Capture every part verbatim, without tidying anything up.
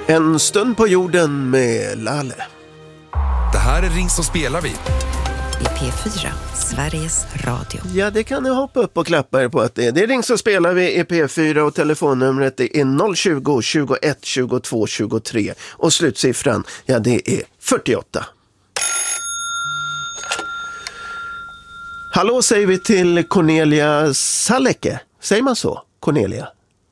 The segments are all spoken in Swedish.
En stund på jorden med Lalle. Det här är Ring så spelar vi. I P fyra, Sveriges Radio. Ja, det kan ni hoppa upp och klappa er på att det är. Det är Ring så spelar vi i P fyra och telefonnumret är noll tjugo, tjugoett, tjugotvå, tjugotre. Och slutsiffran, ja det är fyrtioåtta. Hallå säger vi till Cornelia Saleke. Säger man så? Cornelia?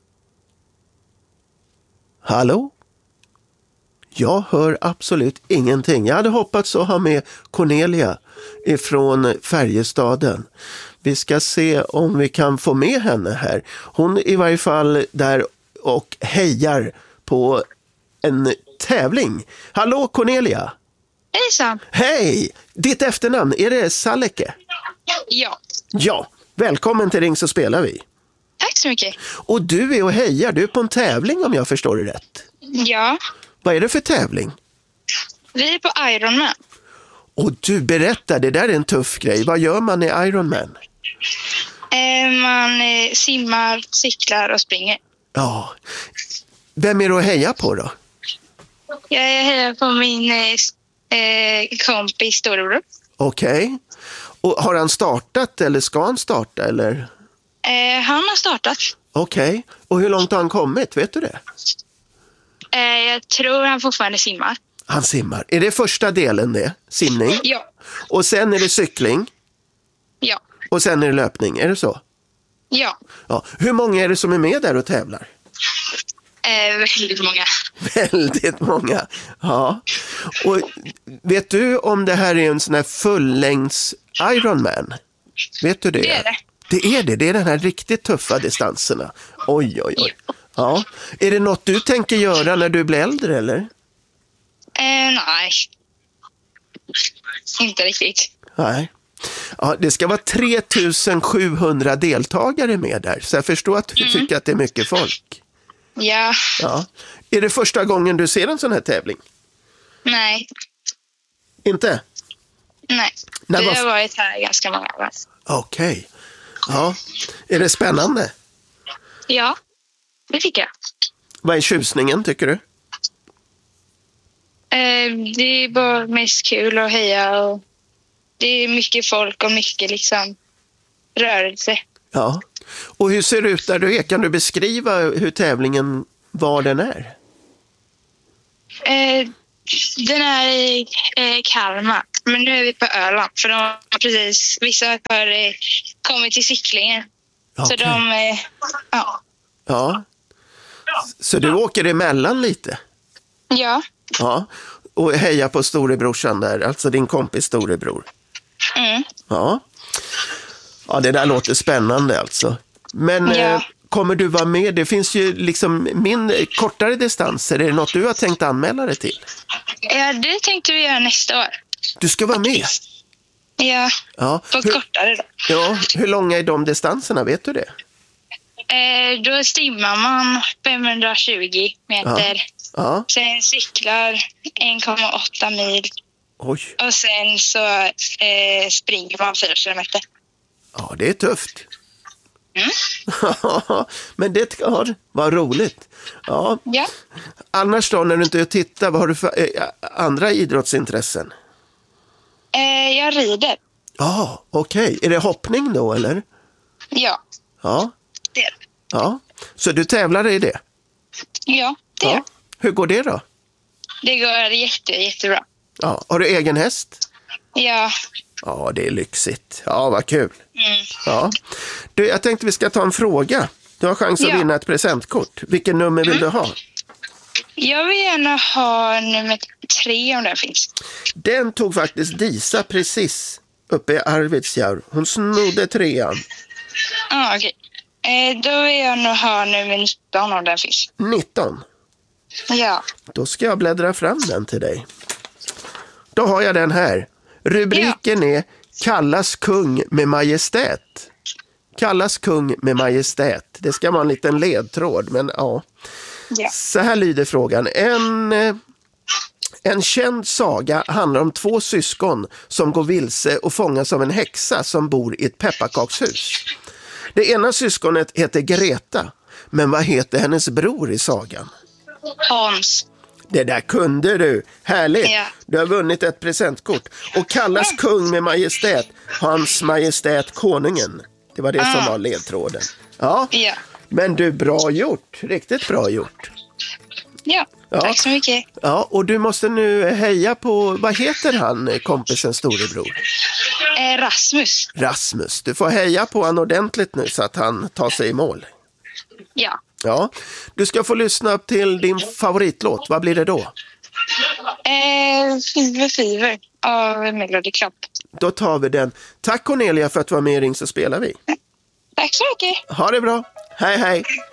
Hallå? Jag hör absolut ingenting. Jag hade hoppats att ha med Cornelia ifrån Färjestaden. Vi ska se om vi kan få med henne här. Hon är i varje fall där och hejar på en tävling. Hallå Cornelia! Hejsan! Hej! Ditt efternamn, är det Saleke? Ja. Ja, välkommen till Ring så spelar vi. Tack så mycket. Och du är och hejar, du är på en tävling om jag förstår det rätt. Ja. Vad är det för tävling? Vi är på Ironman. Och du berättar, det där är en tuff grej. Vad gör man i Ironman? Eh, man eh, simmar, cyklar och springer. Ja. Vem är du att heja på då? Jag hejar på min eh, kompis storebror. Okej. Okay. Och har han startat eller ska han starta eller? Eh, han har startat. Okej. Okay. Och hur långt har han kommit? Vet du det? Eh, jag tror han fortfarande simmar. Han simmar. Är det första delen det? Simning? Ja. Och sen är det cykling? Ja. Och sen är det löpning, är det så? Ja. Ja. Hur många är det som är med där och tävlar? Eh, väldigt många. Väldigt många, ja. Och vet du om det här är en sån här fullängds Ironman? Vet du det? Det är det. Det är det, det är den här riktigt tuffa distanserna. Oj, oj, oj. Ja. Är det något du tänker göra när du blir äldre, eller? Eh, nej. Inte riktigt. Nej. Ja, det ska vara tre tusen sjuhundra deltagare med där. Så jag förstår att du mm. tycker att det är mycket folk. Ja. Ja. Är det första gången du ser en sån här tävling? Nej. Inte? Nej. När Vi var... har varit här ganska många år. Okej. Okay. Ja. Är det spännande? Ja, det tycker jag. Vad är tjusningen, tycker du? Eh, det är bara mest kul att heja och det är mycket folk och mycket liksom rörelse. Ja. Och hur ser det ut där du är? Kan du beskriva hur tävlingen, var den är? Eh, den är i eh, Kalmar, men nu är vi på Öland för de har precis, vissa har eh, kommit till cyklingen. Okay. Så de, eh, ja. Ja. Så du åker emellan lite? Ja. Ja. Och heja på storebrorsan där, alltså din kompis storebror. Mm. Ja. Ja, det där låter spännande alltså. Men ja. eh, kommer du vara med? Det finns ju liksom min kortare distanser. Är det något du har tänkt anmäla dig till? Ja, det tänkte vi göra nästa år. Du ska vara med? Ja, ja. på hur, kortare då. Ja, hur långa är de distanserna? Vet du det? Eh, då stimmar man femhundratjugo meter. Ja. Ja. Sen cyklar en komma åtta mil. Oj. Och sen så eh, springer man fyra kilometer. Ja, det är tufft. Mm. Men det ja, var roligt. Ja. Ja. Annars då, när du inte tittar, vad har du för eh, andra idrottsintressen? Eh, jag rider. Ja, okej. Okay. Är det hoppning då, eller? Ja. Ja. Det är det. Ja. Så du tävlar i det? Ja, det ja. är. Hur går det då? Det går jätte, jättebra. Ja. Har du egen häst? Ja. Ja, det är lyxigt. Ja, vad kul. Mm. Ja. Du, jag tänkte vi ska ta en fråga. Du har chans att ja. vinna ett presentkort. Vilken nummer vill mm. du ha? Jag vill gärna ha nummer tre om det finns. Den tog faktiskt Disa precis uppe i Arvidsjaur. Hon snodde trean. Ja, ah, okej. Okay. Eh, då vill jag nog ha nummer nitton om det finns. nitton? Ja. Då ska jag bläddra fram den till dig. Då har jag den här. Rubriken ja. är Kallas kung med majestät. Kallas kung med majestät. Det ska vara en liten ledtråd, men ja. ja. Så här lyder frågan. En, en känd saga handlar om två syskon som går vilse och fångas av en häxa som bor i ett pepparkakshus. Det ena syskonet heter Greta, men vad heter hennes bror i sagan? Hans. Det där kunde du. Härligt. Ja. Du har vunnit ett presentkort. Och kallas kung med majestät. Hans majestät konungen. Det var det Ah. som var ledtråden. Ja. Ja. Men du, bra gjort. Riktigt bra gjort. Ja, Ja. tack så mycket. Ja, och du måste nu heja på, vad heter han, kompisens storebror? Eh, Rasmus. Rasmus. Du får heja på han ordentligt nu så att han tar sig i mål. Ja. Ja, du ska få lyssna till din favoritlåt. Vad blir det då? Eh, Fever Fever av Melody Club. Då tar vi den. Tack Cornelia för att du var med i Ring så spelar vi. Tack så mycket. Ha det bra. Hej hej.